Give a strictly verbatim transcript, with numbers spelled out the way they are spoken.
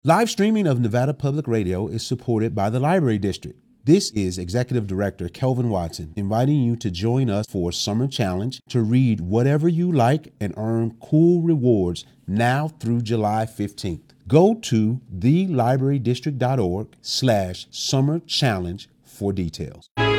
Live streaming of Nevada Public Radio is supported by the Library District. This is Executive Director Kelvin Watson inviting you to join us for Summer Challenge to read whatever you like and earn cool rewards now through July fifteenth. Go to thelibrarydistrict.org slash summer challenge for details.